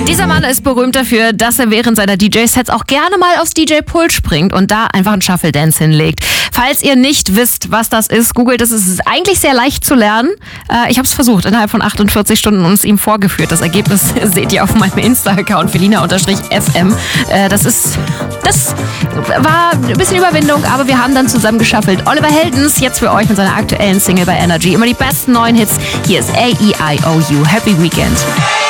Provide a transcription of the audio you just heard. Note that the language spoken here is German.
Dieser Mann ist berühmt dafür, dass er während seiner DJ-Sets auch gerne mal aufs DJ-Pult springt und da einfach einen Shuffle-Dance hinlegt. Falls ihr nicht wisst, was das ist, googelt es. Es ist eigentlich sehr leicht zu lernen. Ich habe es versucht, innerhalb von 48 Stunden und es ihm vorgeführt. Das Ergebnis seht ihr auf meinem Insta-Account, Felina_FM. Das war ein bisschen Überwindung, aber wir haben dann zusammen geschaffelt. Oliver Heldens jetzt für euch mit seiner aktuellen Single bei Energy. Immer die besten neuen Hits. Hier ist A-E-I-O-U. Happy Weekend.